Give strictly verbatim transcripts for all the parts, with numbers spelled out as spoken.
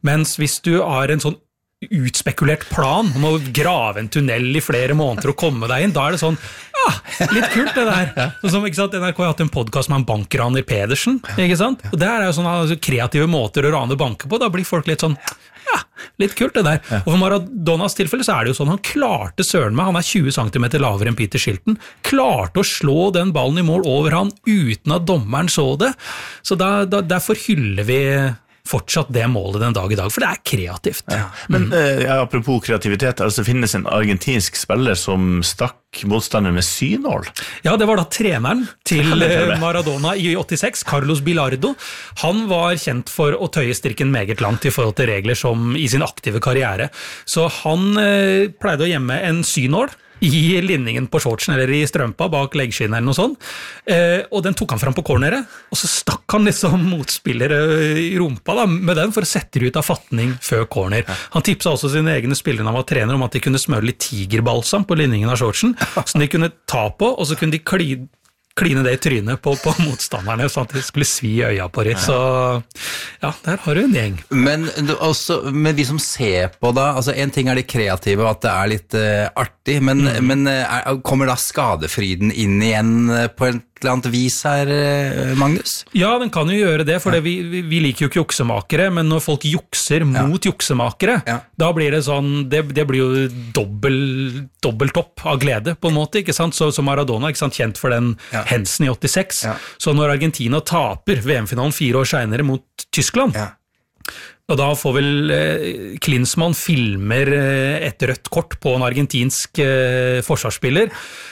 Mens hvis du har en sånn utspekulert plan om å grave en tunnel i flere måneder og komme deg inn, da er det sånn, ah, litt kult det der. Sånn som, ikke sant, N R K har hatt en podcast med en bankraner Pedersen, ikke sant? Og der er jo sånne altså, kreative måter å rane banker på, da blir folk litt sånn, ja, litt kult det der. Og for Maradonas tilfelle så er det jo sånn, han klarte søren med, han er tjue centimeter lavere enn Peter Shilton, klarte å slå den ballen i mål over han uten at dommeren så det, så da, da, derfor hyller vi fortsatt det målet den dag i dag, for det er kreativt. Ja. Men mm. eh, apropos kreativitet, altså finnes en argentinsk spiller som stakk motstander med synål? Ja, det var da treneren til Maradona i åttiseks, Carlos Bilardo. Han var kjent for å tøye strikken meget langt i forhold til regler som i sin aktive karriere. Så han eh, pleide å gjemme en synål i linningen på shortsen eller i strømpa bak leggskinnet eller noe sånt, eh, og den tok han fram på corneret, og så stakk han liksom motspillere i rumpa da, med den for å sette det ut av fatning før corner. Han tipsa også sine egne spillere når han var trener om at de kunne smøre litt tigerbalsam på linningen av shortsen, som de kunne ta på, og så kunne de kline kline det i trynet på, på motstanderne, sånn at de skulle svi i øya på det. Så ja, der har du en gjeng. Men også, med vi som ser på da, altså en ting er det kreative, og at det er litt uh, artig, men, mm. men er, kommer da skadefryden inn igjen på et eller annet vis her, Magnus? Ja, den kan jo gjøre det, for det, vi, vi liker jo ikke juksemakere, men når folk jukser mot ja. juksemakere, ja. da blir det sånn, det, det blir jo dobbel, dobbelt opp av glede på en måte, ikke sant? Så, så Maradona, ikke sant, kjent for den ja. hendelsen i åttiseks, ja. så når Argentina taper V M-finalen fire år senere mot Tyskland, ja. og da får vel eh, Klinsmann filmer eh, et rødt kort på en argentinsk eh, forsvarsspiller,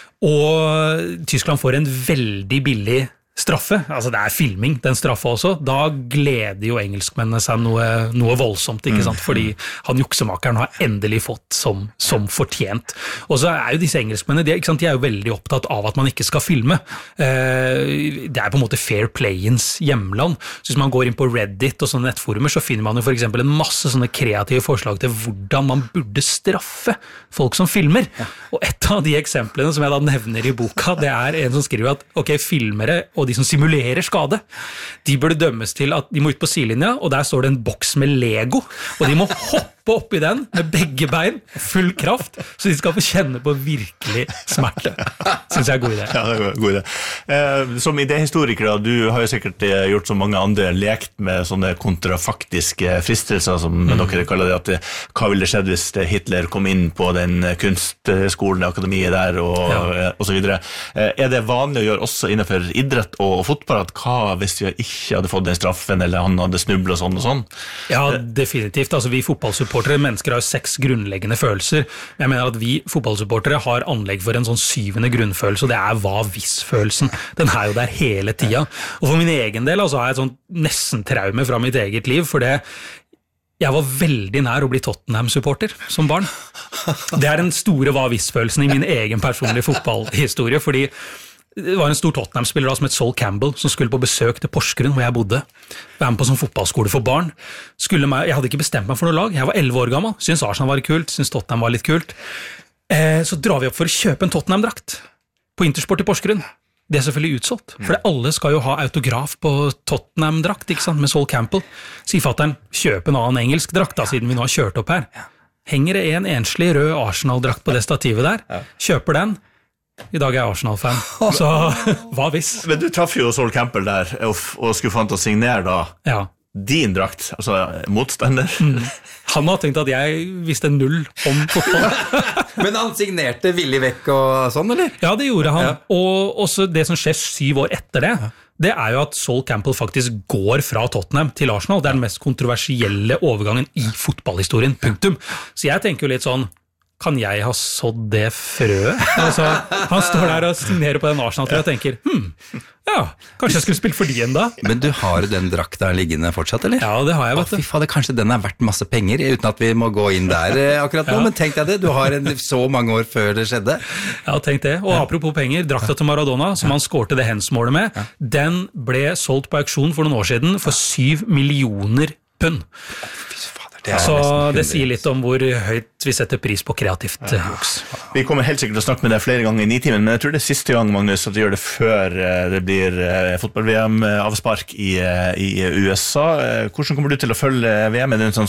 og Tyskland får en veldig billig straffe, altså det er filming, den straffa også, da gleder jo engelskmennene seg noe, noe voldsomt, ikke sant, fordi han juksemakeren har endelig fått som, som fortjent. Og så er jo disse engelskmennene, de, ikke sant, de er jo veldig opptatt av at man ikke skal filme. Eh, det er på en måte fair playens hjemland. Så hvis man går inn på Reddit og sånne nettforumer, så finner man jo for eksempel en masse sånne kreative forslag til hvordan man burde straffe folk som filmer. Og et av de eksemplene som jeg da nevner i boka, det er en som skriver at, ok, filmere og de som simulerer skade, de burde dømmes til at de må ut på sidelinja, og der står det en boks med Lego, og de må hoppe opp i den med begge bein, full kraft, så de skal få kjenne på virkelig smerte. Synes jeg er god idé. Ja, det er god idé. Eh, som idéhistoriker, du har jo sikkert gjort som mange andre, lekt med sånne kontrafaktiske fristelser, som mm. dere kaller det, at det, hva ville skjedd hvis Hitler kom inn på den kunstskolen, akademiet der, og, ja. og så videre. Eh, er det vanlig å gjøre også innenfor idrett og, og fotball, at hva hvis vi ikke hadde fått den straffen, eller han hadde snublet og sånn og sånn? Ja, definitivt. Altså, vi fotballsupportere, mennesker har jo seks grunnleggende følelser. Jeg mener at vi fotballsupportere har anlegg for en sånn syvende grunnfølelse, og det er hva-hvis-følelsen. Den er jo der hele tida. Og for min egen del altså, har jeg et sånt nesten traume fra mitt eget liv, for det jeg var veldig nær å bli Tottenham-supporter som barn. Det er den store hva-hvis-følelsen i min egen personlige fotballhistorie, fordi det var en stor Tottenham-spiller da, som het Sol Campbell, som skulle på besøk til Porsgrunn, hvor jeg bodde. Være med på sånn fotballskole for barn. Skulle meg, jeg hadde ikke bestemt meg for noe lag. Jeg var elleve år gammel, syntes Arsenal var kult, syntes Tottenham var litt kult. Eh, så drar vi opp for å kjøpe en Tottenham-drakt på Intersport i Porsgrunn. Det er selvfølgelig utsolgt, for alle skal jo ha autograf på Tottenham-drakt, ikke sant, med Sol Campbell. Sier fatteren, kjøp en annen engelsk drakt da, siden vi nå har kjørt opp her. Henger det en enslig rød Arsenal-drakt på det stativet der, kjøper den. I dag er jeg Arsenal-fan, så hva hvis? Men du traff jo Sol Campbell der, og, og skulle få han til å signere da ja. din drakt, altså motstander. Mm. Han har tenkt at jeg visste null om fotball. Men han signerte villig vekk og sånn, eller? Ja, det gjorde han, ja. Og også det som skjer syv år etter det, ja. det er jo at Sol Campbell faktisk går fra Tottenham til Arsenal. Det er den mest kontroversielle overgangen i fotballhistorien, punktum. Så jeg tenker jo litt sånn, kan jeg ha sådd det frøet? Altså, han står der og signerer på den Arsenal-trøya og tenker, hm, ja, kanskje jeg skulle spilt for de en da. Men du har den drakta liggende fortsatt, eller? Ja, det har jeg, vet du. Å, fy fader, kanskje den er verdt masse penger, uten at vi må gå inn der akkurat nå, ja. Men tenk deg det, du har en, så mange år før det skjedde. Ja, tenk det. Og apropos penger, drakta til Maradona, som han skårte det hensmålet med, ja. Den ble solgt på auksjon for noen år siden for syv millioner pund. Det så det sier litt om hvor høyt vi setter pris på kreativt juks. Ja. Vi kommer helt sikkert til å snakke med deg flere ganger i Nitimen, men jeg tror det er siste gang, Magnus, at vi gjør det før det blir fotball-V M-avspark i, i U S A. Hvordan kommer du til å følge V M? Er det en sånn